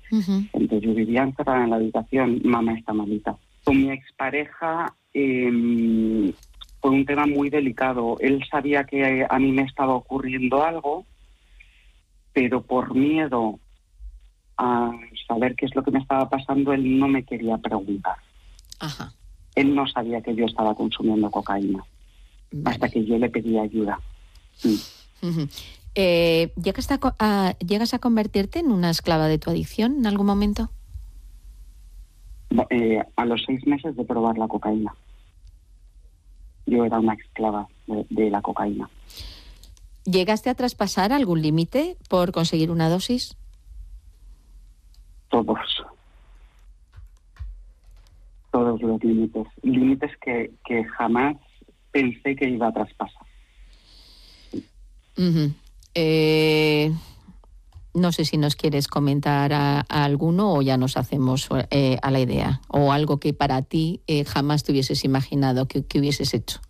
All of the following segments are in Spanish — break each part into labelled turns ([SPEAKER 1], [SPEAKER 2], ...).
[SPEAKER 1] Uh-huh.
[SPEAKER 2] Entonces yo vivía encerrada en la habitación, mamá está malita. Con mi expareja fue un tema muy delicado. Él sabía que a mí me estaba ocurriendo algo, pero por miedo a saber qué es lo que me estaba pasando, él no me quería preguntar.
[SPEAKER 1] Ajá.
[SPEAKER 2] Él no sabía que yo estaba consumiendo cocaína,
[SPEAKER 1] Vale.
[SPEAKER 2] hasta que yo le pedí ayuda. Sí.
[SPEAKER 1] Uh-huh. ¿Llegas a convertirte en una esclava de tu adicción en algún momento?
[SPEAKER 2] A los 6 meses de probar la cocaína. Yo era una esclava de la cocaína.
[SPEAKER 1] ¿Llegaste a traspasar algún límite por conseguir una dosis?
[SPEAKER 2] Todos los límites que jamás pensé que iba a traspasar.
[SPEAKER 1] Uh-huh. No sé si nos quieres comentar a alguno o ya nos hacemos a la idea, o algo que para ti jamás te hubieses imaginado que hubieses hecho.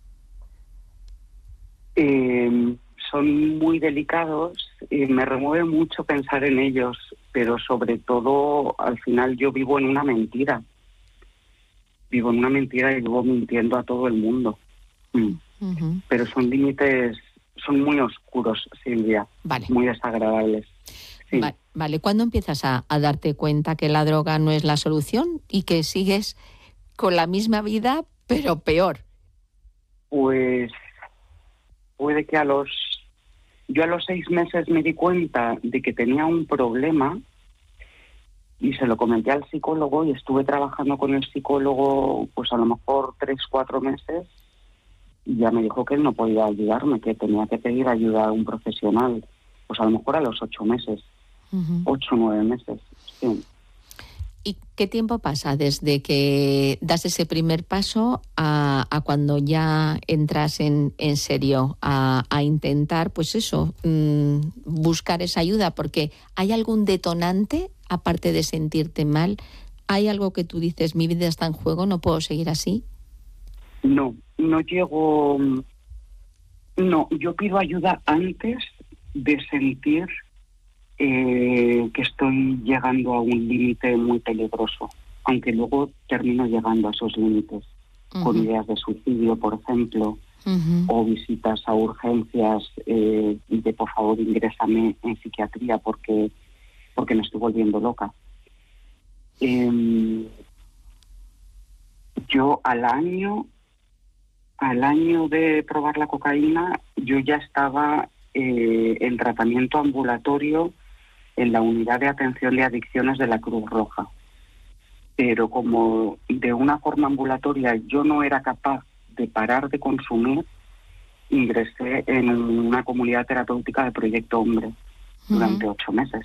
[SPEAKER 2] Son muy delicados y me remueve mucho pensar en ellos, pero sobre todo al final yo vivo en una mentira. Vivo en una mentira y vivo mintiendo a todo el mundo.
[SPEAKER 1] Uh-huh.
[SPEAKER 2] Pero son límites, son muy oscuros, Silvia.
[SPEAKER 1] Vale.
[SPEAKER 2] Muy desagradables. Sí.
[SPEAKER 1] Vale. ¿Cuándo empiezas a darte cuenta que la droga no es la solución y que sigues con la misma vida, pero peor?
[SPEAKER 2] Pues puede que yo a los 6 meses me di cuenta de que tenía un problema y se lo comenté al psicólogo y estuve trabajando con el psicólogo pues a lo mejor 3-4 meses y ya me dijo que él no podía ayudarme, que tenía que pedir ayuda a un profesional, pues a lo mejor a los 8 meses, 8-9 meses, sí.
[SPEAKER 1] ¿Y qué tiempo pasa desde que das ese primer paso a cuando ya entras en serio a intentar, pues eso, buscar esa ayuda? Porque ¿hay algún detonante, aparte de sentirte mal? ¿Hay algo que tú dices, mi vida está en juego, no puedo seguir así?
[SPEAKER 2] No llego... No, yo pido ayuda antes de sentir que estoy llegando a un límite muy peligroso, aunque luego termino llegando a esos límites, con ideas de suicidio, por ejemplo, o visitas a urgencias de por favor ingrésame en psiquiatría porque me estoy volviendo loca. Yo al año de probar la cocaína, yo ya estaba en tratamiento ambulatorio en la unidad de atención de adicciones de la Cruz Roja. Pero como de una forma ambulatoria yo no era capaz de parar de consumir, ingresé en una comunidad terapéutica de Proyecto Hombre durante 8 meses.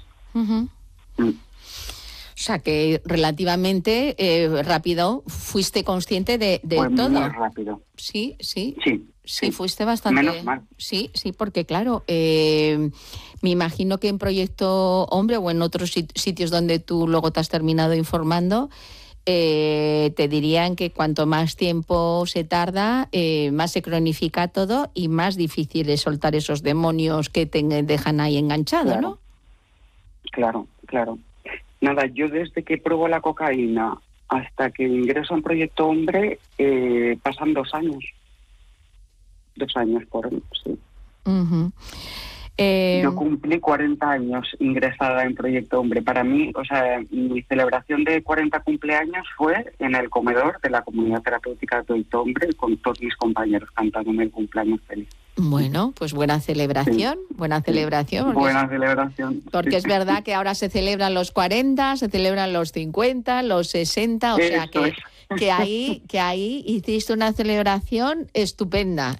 [SPEAKER 1] O sea que relativamente rápido fuiste consciente de
[SPEAKER 2] Fue
[SPEAKER 1] todo.
[SPEAKER 2] Muy rápido.
[SPEAKER 1] Sí,
[SPEAKER 2] Sí,
[SPEAKER 1] fuiste bastante.
[SPEAKER 2] Menos mal.
[SPEAKER 1] Sí, porque claro, me imagino que en Proyecto Hombre o en otros sitios donde tú luego te has terminado informando, te dirían que cuanto más tiempo se tarda, más se cronifica todo y más difícil es soltar esos demonios que te dejan ahí enganchado,
[SPEAKER 2] claro,
[SPEAKER 1] ¿no?
[SPEAKER 2] Claro. Nada, yo desde que pruebo la cocaína hasta que ingreso en Proyecto Hombre pasan 2 años. 2 años sí.
[SPEAKER 1] Uh-huh.
[SPEAKER 2] Yo cumplí 40 años ingresada en Proyecto Hombre. Para mí, o sea, mi celebración de 40 cumpleaños fue en el comedor de la comunidad terapéutica de Proyecto Hombre con todos mis compañeros cantándome el cumpleaños feliz.
[SPEAKER 1] Bueno, pues buena celebración,
[SPEAKER 2] Sí.
[SPEAKER 1] Buena celebración.
[SPEAKER 2] Buena celebración.
[SPEAKER 1] Porque es verdad que ahora se celebran los 40, se celebran los 50, los 60, o sea que ahí hiciste una celebración estupenda.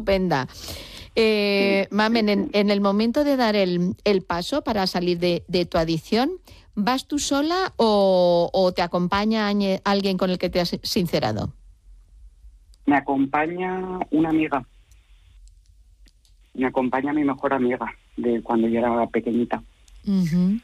[SPEAKER 1] Mamen, en el momento de dar el paso para salir de tu adicción, ¿vas tú sola o te acompaña alguien con el que te has sincerado?
[SPEAKER 2] Me acompaña una amiga. Me acompaña mi mejor amiga de cuando yo era pequeñita.
[SPEAKER 1] Uh-huh.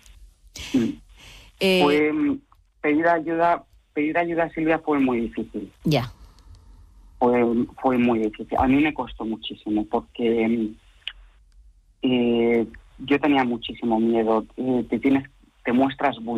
[SPEAKER 2] Pedir ayuda, Silvia, fue muy difícil.
[SPEAKER 1] Ya.
[SPEAKER 2] Fue muy difícil. A mí me costó muchísimo porque yo tenía muchísimo miedo. Te muestras vulnerable.